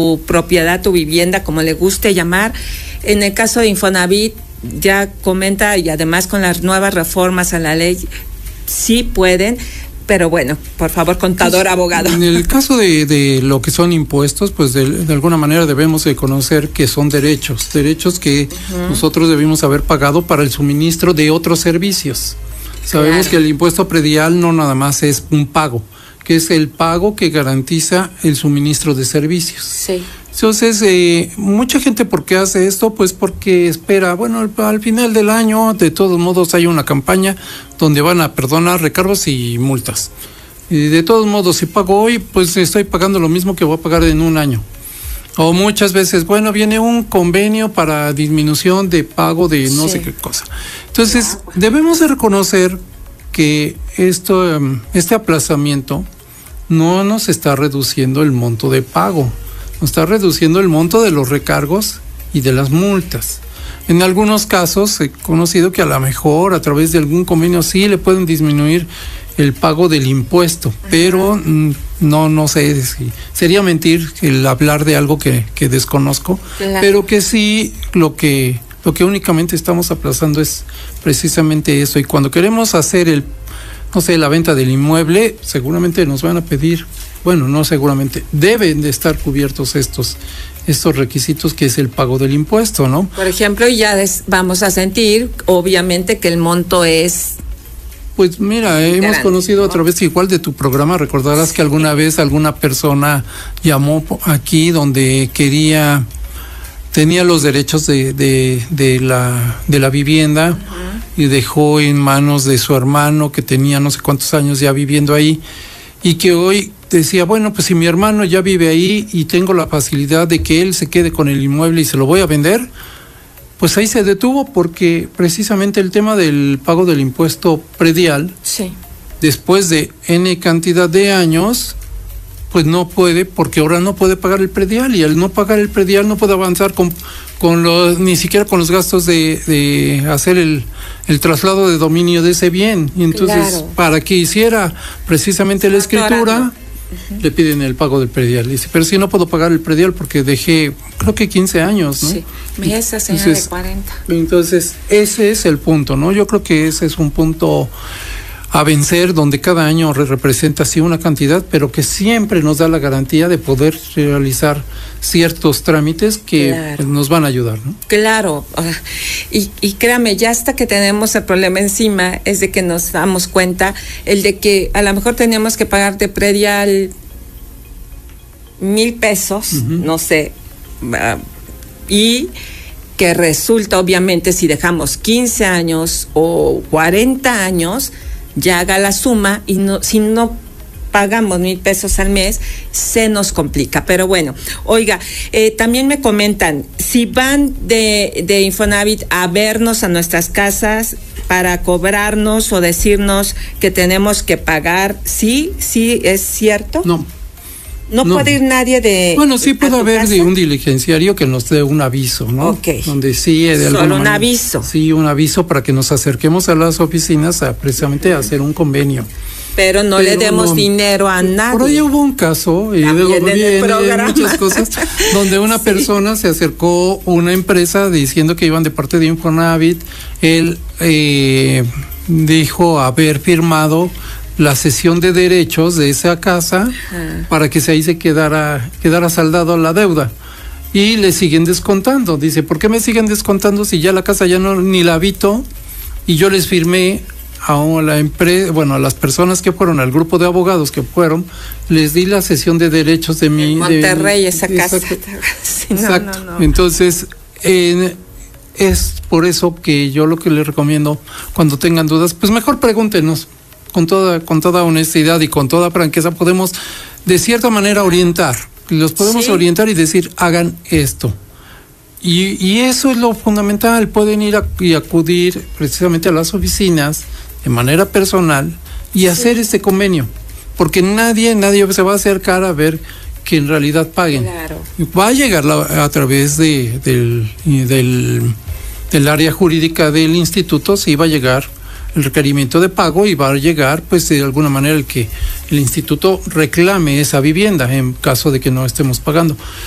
tu propiedad, tu vivienda, como le guste llamar. En el caso de Infonavit, ya comenta, y además con las nuevas reformas a la ley, sí pueden. Pero bueno, por favor, contador, abogado. En el caso de lo que son impuestos, pues de alguna manera debemos de conocer que son derechos que nosotros debimos haber pagado para el suministro de otros servicios. Sabemos que el impuesto predial no nada más es un pago, que es el pago que garantiza el suministro de servicios. Sí. Entonces, mucha gente, ¿por qué hace esto? Pues porque espera, bueno, al final del año, de todos modos, hay una campaña donde van a perdonar recargos y multas. Y de todos modos, si pago hoy, pues estoy pagando lo mismo que voy a pagar en un año. O muchas veces, bueno, viene un convenio para disminución de pago de no sé qué cosa. Entonces, debemos de reconocer que este aplazamiento no nos está reduciendo el monto de pago. Nos está reduciendo el monto de los recargos y de las multas. En algunos casos he conocido que a lo mejor a través de algún convenio sí le pueden disminuir el pago del impuesto, pero no sé si sería mentir el hablar de algo que desconozco, pero que sí lo que únicamente estamos aplazando es precisamente eso. Y cuando queremos hacer la venta del inmueble, seguramente nos van a pedir, bueno, no seguramente, deben de estar cubiertos estos requisitos, que es el pago del impuesto, ¿no? Por ejemplo, ya vamos a sentir, obviamente, que el monto es... Pues mira, hemos conocido a través igual de tu programa, recordarás que alguna vez alguna persona llamó aquí donde tenía los derechos de la vivienda y dejó en manos de su hermano que tenía no sé cuántos años ya viviendo ahí, y que hoy decía, bueno, pues si mi hermano ya vive ahí y tengo la facilidad de que él se quede con el inmueble y se lo voy a vender, pues ahí se detuvo porque precisamente el tema del pago del impuesto predial, después de N cantidad de años, pues no puede, porque ahora no puede pagar el predial, y al no pagar el predial no puede avanzar ni siquiera con los gastos de hacer el traslado de dominio de ese bien. Y entonces, para que hiciera precisamente la escritura, le piden el pago del predial. Dice, pero si no puedo pagar el predial porque dejé, creo que 15 años, ¿no? Sí, esa señora de 40. Entonces, ese es el punto, ¿no? Yo creo que ese es un punto a vencer, donde cada año representa sí una cantidad, pero que siempre nos da la garantía de poder realizar ciertos trámites que nos van a ayudar, ¿no? Claro, y créame, ya hasta que tenemos el problema encima es de que nos damos cuenta el de que a lo mejor teníamos que pagar de predial 1,000 pesos, no sé, y que resulta, obviamente, si dejamos 15 años o 40 años, ya haga la suma, y si no pagamos 1,000 pesos al mes, se nos complica. Pero bueno, oiga, también me comentan, si van de Infonavit a vernos a nuestras casas para cobrarnos o decirnos que tenemos que pagar, ¿sí es cierto? No puede ir nadie de... Bueno, sí puede haber de un diligenciario que nos dé un aviso, ¿no? Donde sí, de alguna Solo un manera, aviso. Sí, un aviso para que nos acerquemos a las oficinas precisamente a hacer un convenio. Pero no le demos dinero a nadie. Por ahí hubo un caso, y luego muchas cosas, donde una persona se acercó a una empresa diciendo que iban de parte de Infonavit. Él dijo haber firmado la cesión de derechos de esa casa para que ahí se quedara saldado la deuda, y le siguen descontando. Dice, ¿por qué me siguen descontando si ya la casa ya ni la habito y yo les firmé a la empresa, bueno, a las personas que fueron, al grupo de abogados que fueron, les di la cesión de derechos de mi... Monterrey, esa casa. Sí, exacto. No. Entonces, es por eso que yo lo que les recomiendo, cuando tengan dudas, pues mejor pregúntenos. Con toda honestidad y con toda franqueza podemos de cierta manera orientar, los podemos orientar y decir, hagan esto. Y eso es lo fundamental. Pueden ir y acudir precisamente a las oficinas de manera personal y hacer este convenio, porque nadie se va a acercar a ver que en realidad paguen. Va a llegar a través del área jurídica del instituto, sí va a llegar el requerimiento de pago, y va a llegar pues de alguna manera el que el instituto reclame esa vivienda en caso de que no estemos pagando.